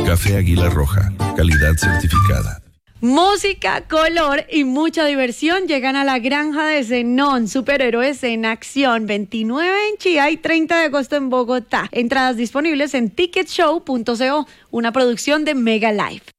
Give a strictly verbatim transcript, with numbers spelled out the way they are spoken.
Café Águila Roja, calidad certificada. Música, color y mucha diversión llegan a la granja de Zenón, superhéroes en acción, veintinueve en Chía y treinta de agosto en Bogotá. Entradas disponibles en ticket show punto co, una producción de Mega Live.